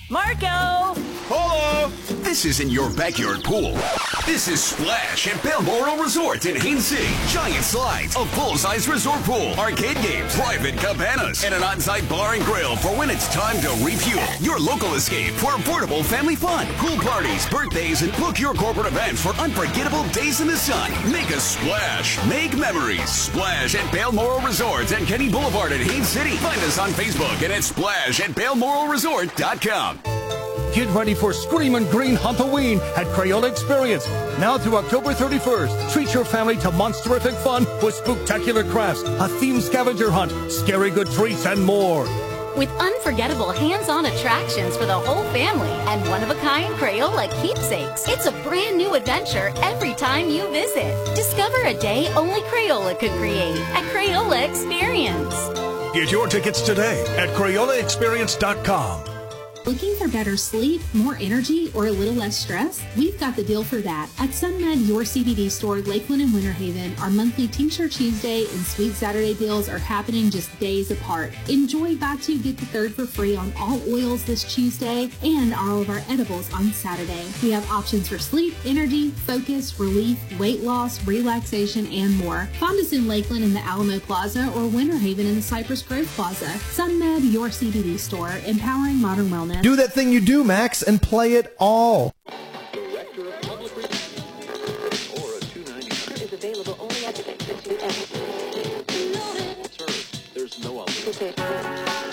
Marco! Hello! This isn't your backyard pool. This is Splash at Balmoral Resort in Haines City. Giant slides, a full-size resort pool, arcade games, private cabanas, and an on-site bar and grill for when it's time to refuel. Your local escape for affordable family fun. Pool parties, birthdays, and book your corporate events for unforgettable days in the sun. Make a splash. Make memories. Splash at Balmoral Resort and Kenny Boulevard in Haines City. Find us on Facebook and at splash@balmoralresort.com. Get ready for Screamin' Green Halloween at Crayola Experience. Now through October 31st, treat your family to monsterific fun with spectacular crafts, a themed scavenger hunt, scary good treats, and more. With unforgettable hands-on attractions for the whole family and one-of-a-kind Crayola keepsakes. It's a brand new adventure every time you visit. Discover a day only Crayola could create at Crayola Experience. Get your tickets today at CrayolaExperience.com. Looking for better sleep, more energy, or a little less stress? We've got the deal for that. At SunMed, your CBD store, Lakeland and Winter Haven, our monthly Tincture Tuesday and Sweet Saturday deals are happening just days apart. Enjoy buy two, get the third for free on all oils this Tuesday and all of our edibles on Saturday. We have options for sleep, energy, focus, relief, weight loss, relaxation, and more. Find us in Lakeland in the Alamo Plaza or Winter Haven in the Cypress Grove Plaza. SunMed, your CBD store, empowering modern wellness. Do that thing you do, Max, and play it all. Director of Public Relations or a 299 is available only at the Sir, there's no alternative.